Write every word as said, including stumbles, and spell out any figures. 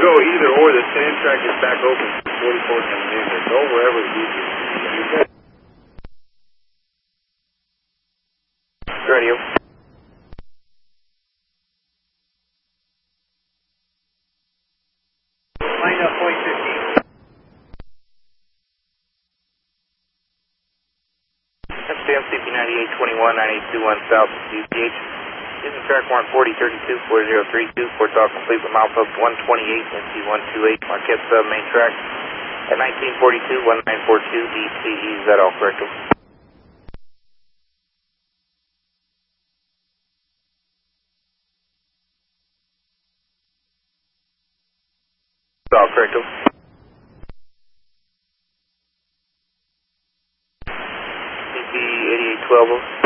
go either or. The sand track is back open. forty-four coming in. But go wherever it's easiest. Radio. Line up point fifteen. M C P ninety-eight twenty-one, nine eight two one South C P H. Using track one forty thirty-two, four zero three two. Port talk complete with milepost one twenty-eight, N T one twenty-eight. Marquette sub main track at nineteen forty-two, nineteen forty-two, D T E. Is that all correct? All correct. C P eighty-eight twelve.